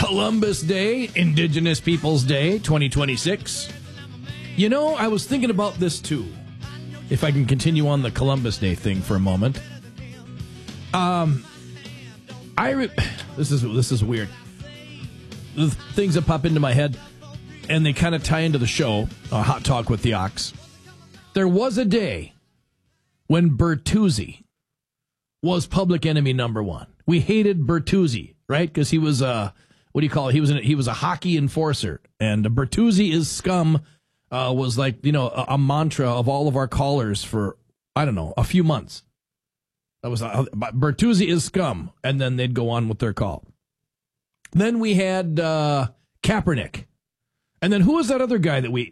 Columbus Day, Indigenous Peoples Day, 2026. You know, I was thinking about this too. If I can continue on the Columbus Day thing for a moment. This is weird. The things that pop into my head, and they kind of tie into the show, Hot Talk with the Ox. There was a day when Bertuzzi was public enemy number one. We hated Bertuzzi, right? Because he was what do you call it? He was a hockey enforcer, and Bertuzzi is scum was like, you know, a mantra of all of our callers for, I don't know, a few months. That was Bertuzzi is scum, and then they'd go on with their call. Then we had Kaepernick, and then who was that other guy there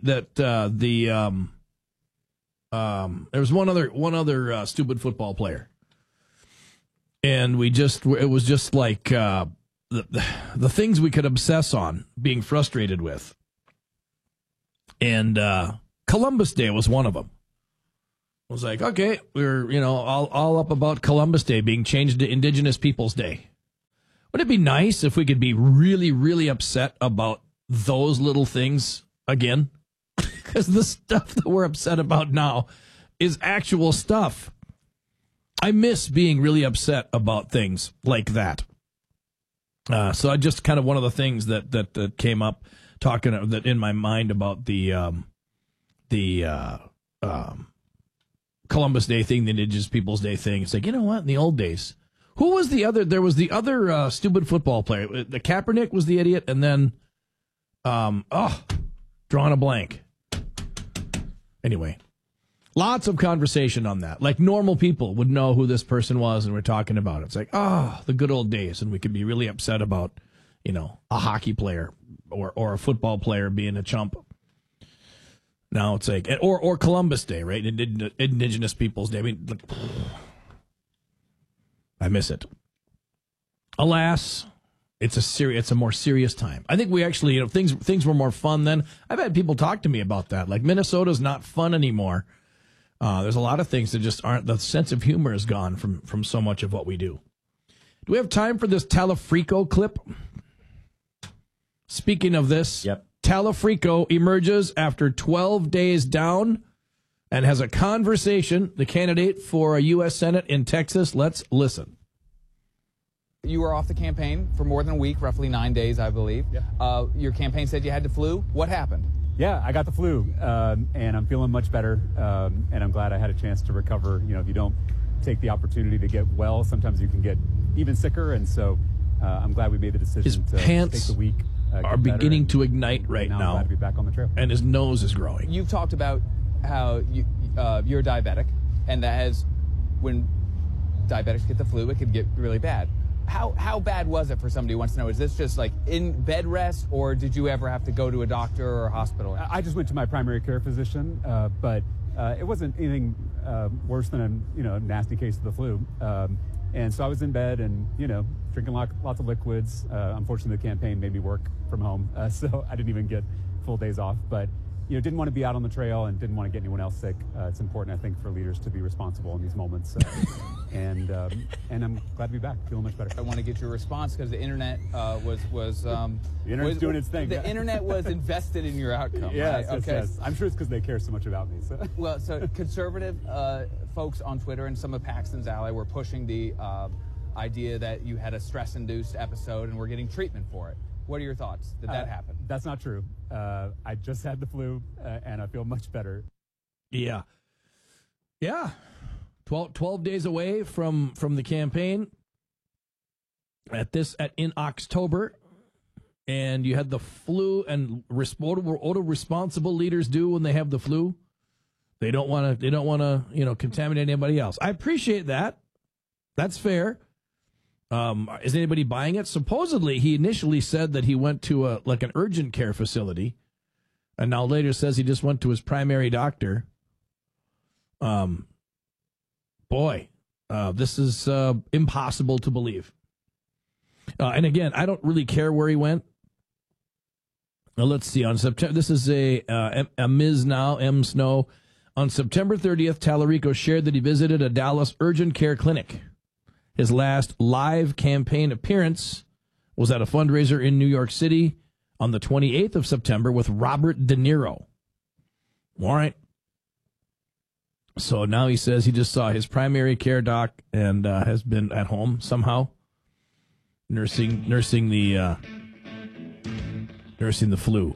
was one other stupid football player, and it was just like the things we could obsess on, being frustrated with, and Columbus Day was one of them. I was like, okay, we're, you know, all up about Columbus Day being changed to Indigenous Peoples Day. Wouldn't it be nice if we could be really, really upset about those little things again? Because the stuff that we're upset about now is actual stuff. I miss being really upset about things like that. So I just kind of one of the things that came up talking that in my mind about the Columbus Day thing, the Indigenous Peoples Day thing. It's like, you know what? In the old days, who was the other? There was the other stupid football player. The Kaepernick was the idiot, and then, drawing a blank. Anyway, lots of conversation on that. Like normal people would know who this person was, and we're talking about it. It's like, the good old days, and we could be really upset about, you know, a hockey player or a football player being a chump. Now it's like, or Columbus Day, right? Indigenous Peoples Day. I mean, look, I miss it. Alas, it's a more serious time. I think we actually, you know, things were more fun then. I've had people talk to me about that. Like, Minnesota's not fun anymore. There's a lot of things that just aren't. The sense of humor is gone from so much of what we do. Do we have time for this Talafrico clip? Speaking of this, yep. Talafrico emerges after 12 days down and has a conversation, the candidate for a U.S. Senate in Texas. Let's listen. You were off the campaign for more than a week, roughly 9 days, I believe. Yep. Your campaign said you had the flu. What happened? Yeah, I got the flu, and I'm feeling much better, and I'm glad I had a chance to recover. You know, if you don't take the opportunity to get well, sometimes you can get even sicker, and so I'm glad we made the decision to take the week. Are beginning to ignite right now. I'm glad to be back on the trail. And his nose is growing. You've talked about how you're diabetic, and that as when diabetics get the flu, it could get really bad. How bad was it for somebody who wants to know? Is this just like in bed rest, or did you ever have to go to a doctor or a hospital? I just went to my primary care physician, but it wasn't anything worse than a nasty case of the flu. And so I was in bed and, drinking lots of liquids. Unfortunately, the campaign made me work from home, so I didn't even get full days off. But, didn't want to be out on the trail and didn't want to get anyone else sick. It's important, I think, for leaders to be responsible in these moments. And I'm glad to be back. Feeling much better. I want to get your response because the internet was the internet's doing its thing. The internet was invested in your outcome. Yes, right? Okay. Yes. I'm sure it's because they care so much about me. So. Well, so conservative folks on Twitter and some of Paxton's ally were pushing the idea that you had a stress-induced episode and were getting treatment for it. What are your thoughts? Did that happen? That's not true. I just had the flu, and I feel much better. Yeah. 12 days away from the campaign in October, and you had the flu. And what do responsible leaders do when they have the flu? They don't want to contaminate anybody else. I appreciate that. That's fair. Is anybody buying it? Supposedly, he initially said that he went to an urgent care facility, and now later says he just went to his primary doctor. This is impossible to believe. And again, I don't really care where he went. Now, let's see. On September, this is a Ms. Now, M. Snow. On September 30th, Talarico shared that he visited a Dallas urgent care clinic. His last live campaign appearance was at a fundraiser in New York City on the 28th of September with Robert De Niro. All right. So now he says he just saw his primary care doc and has been at home somehow nursing the flu.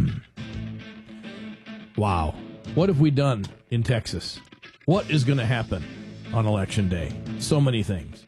Wow. What have we done in Texas? What is going to happen on Election Day? So many things.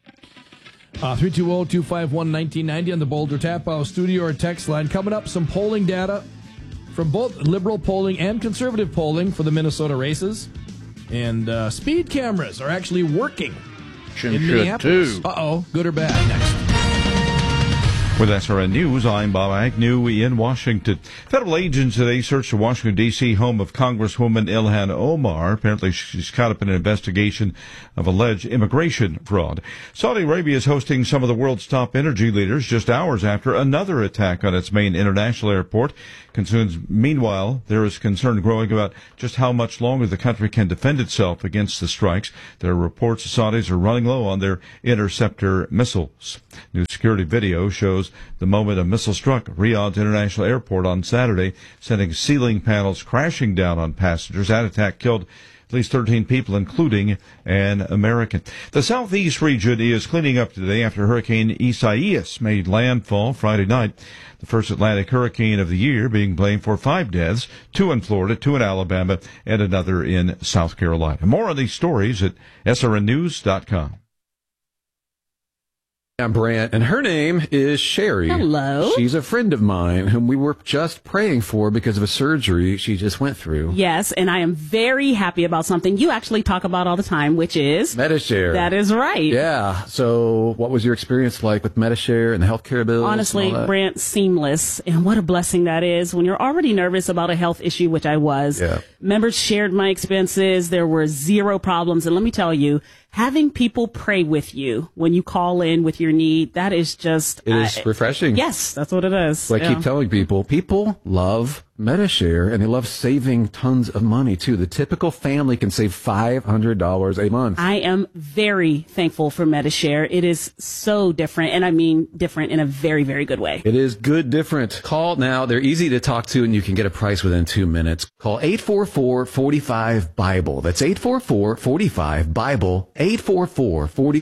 320-251-1990 on the Boulder Tap House studio or text line. Coming up, some polling data from both liberal polling and conservative polling for the Minnesota races. And speed cameras are actually working in Minneapolis. Uh-oh, good or bad? Next. With SRN News, I'm Bob Agnew in Washington. Federal agents today searched the Washington, D.C. home of Congresswoman Ilhan Omar. Apparently, she's caught up in an investigation of alleged immigration fraud. Saudi Arabia is hosting some of the world's top energy leaders just hours after another attack on its main international airport. Meanwhile, there is concern growing about just how much longer the country can defend itself against the strikes. There are reports the Saudis are running low on their interceptor missiles. New security video shows the moment a missile struck Riyadh International Airport on Saturday, sending ceiling panels crashing down on passengers. That attack killed at least 13 people, including an American. The southeast region is cleaning up today after Hurricane Isaias made landfall Friday night. The first Atlantic hurricane of the year, being blamed for 5 deaths, 2 in Florida, 2 in Alabama, and another in South Carolina. More on these stories at srnnews.com. I'm Brant, and her name is Sherry. Hello. She's a friend of mine whom we were just praying for because of a surgery she just went through. Yes, and I am very happy about something you actually talk about all the time, which is Medi-Share. That is right. Yeah. So what was your experience like with Medi-Share and the healthcare bills? Honestly, Brant, seamless. And what a blessing that is when you're already nervous about a health issue, which I was. Yeah. Members shared my expenses. There were 0 problems. And let me tell you, having people pray with you when you call in with your need, that is just... It is refreshing. Yes, that's what it is. So I keep telling people love Medi-Share, and they love saving tons of money, too. The typical family can save $500 a month. I am very thankful for Medi-Share. It is so different, and I mean different in a very, very good way. It is good different. Call now. They're easy to talk to, and you can get a price within 2 minutes. Call 844-45-BIBLE. That's 844-45-BIBLE. 844-40.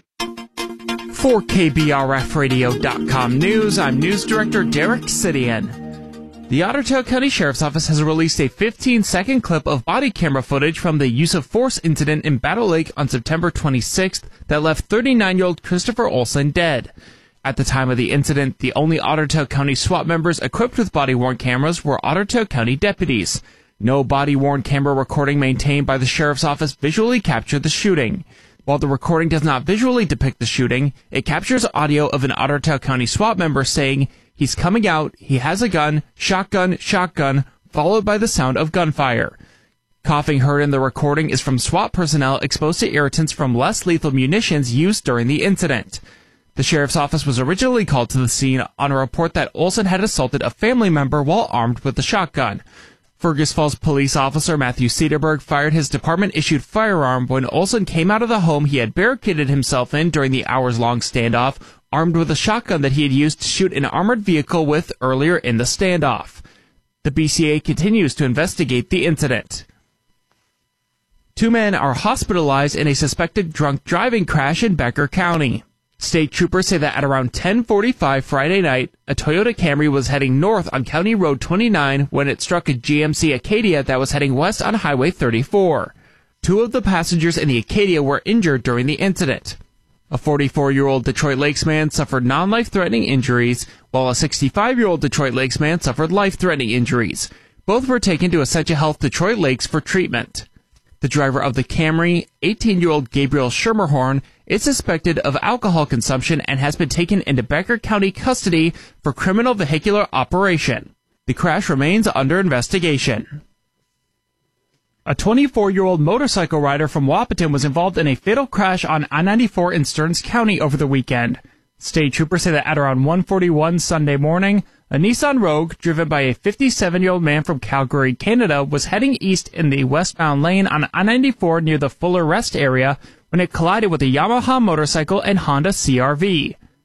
For KBRFradio.com News, I'm News Director Derek Sidian. The Ottertail County Sheriff's Office has released a 15-second clip of body camera footage from the use of force incident in Battle Lake on September 26th that left 39-year-old Christopher Olson dead. At the time of the incident, the only Ottertail County SWAT members equipped with body-worn cameras were Ottertail County deputies. No body-worn camera recording maintained by the Sheriff's Office visually captured the shooting. While the recording does not visually depict the shooting, it captures audio of an Ottertail County SWAT member saying, "He's coming out, he has a gun, shotgun, shotgun," followed by the sound of gunfire. Coughing heard in the recording is from SWAT personnel exposed to irritants from less lethal munitions used during the incident. The Sheriff's Office was originally called to the scene on a report that Olson had assaulted a family member while armed with a shotgun. Fergus Falls police officer Matthew Cederberg fired his department-issued firearm when Olson came out of the home he had barricaded himself in during the hours-long standoff, armed with a shotgun that he had used to shoot an armored vehicle with earlier in the standoff. The BCA continues to investigate the incident. 2 men are hospitalized in a suspected drunk driving crash in Becker County. State troopers say that at around 10:45 Friday night, a Toyota Camry was heading north on County Road 29 when it struck a GMC Acadia that was heading west on Highway 34. 2 of the passengers in the Acadia were injured during the incident. A 44-year-old Detroit Lakes man suffered non-life-threatening injuries, while a 65-year-old Detroit Lakes man suffered life-threatening injuries. Both were taken to Essentia Health Detroit Lakes for treatment. The driver of the Camry, 18-year-old Gabriel Schermerhorn, is suspected of alcohol consumption and has been taken into Becker County custody for criminal vehicular operation. The crash remains under investigation. A 24-year-old motorcycle rider from Wahpeton was involved in a fatal crash on I-94 in Stearns County over the weekend. State troopers say that at around 1:41 Sunday morning, a Nissan Rogue, driven by a 57-year-old man from Calgary, Canada, was heading east in the westbound lane on I-94 near the Fuller Rest area when it collided with a Yamaha motorcycle and Honda CR-V.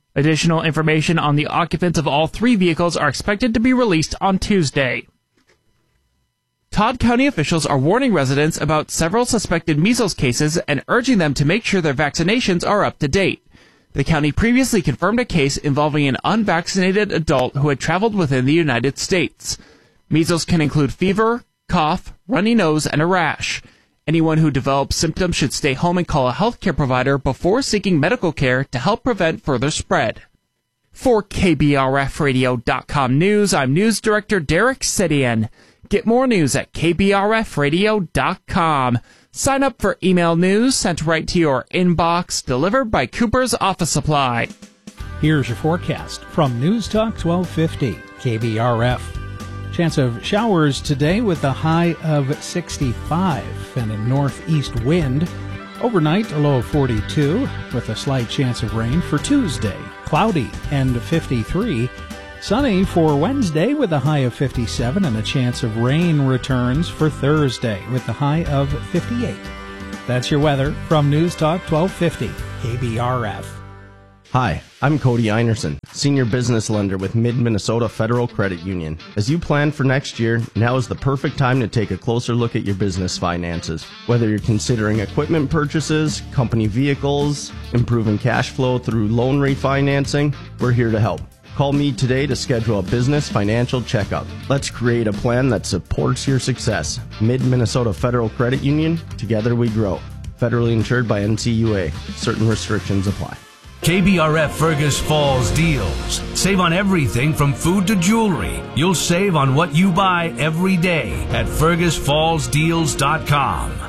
Additional information on the occupants of all 3 vehicles are expected to be released on Tuesday. Todd County officials are warning residents about several suspected measles cases and urging them to make sure their vaccinations are up to date. The county previously confirmed a case involving an unvaccinated adult who had traveled within the United States. Measles can include fever, cough, runny nose, and a rash. Anyone who develops symptoms should stay home and call a healthcare provider before seeking medical care to help prevent further spread. For KBRFradio.com News, I'm News Director Derek Sidian. Get more news at KBRFradio.com. Sign up for email news sent right to your inbox, delivered by Cooper's Office Supply. Here's your forecast from News Talk 1250 KBRF. Chance of showers today with a high of 65 and a northeast wind. Overnight, a low of 42 with a slight chance of rain for Tuesday. Cloudy and 53. Sunny for Wednesday with a high of 57 and a chance of rain returns for Thursday with a high of 58. That's your weather from News Talk 1250 KBRF. Hi, I'm Cody Einerson, Senior Business Lender with Mid-Minnesota Federal Credit Union. As you plan for next year, now is the perfect time to take a closer look at your business finances. Whether you're considering equipment purchases, company vehicles, improving cash flow through loan refinancing, we're here to help. Call me today to schedule a business financial checkup. Let's create a plan that supports your success. Mid-Minnesota Federal Credit Union, together we grow. Federally insured by NCUA. Certain restrictions apply. KBRF Fergus Falls deals. Save on everything from food to jewelry. You'll save on what you buy every day at FergusFallsDeals.com.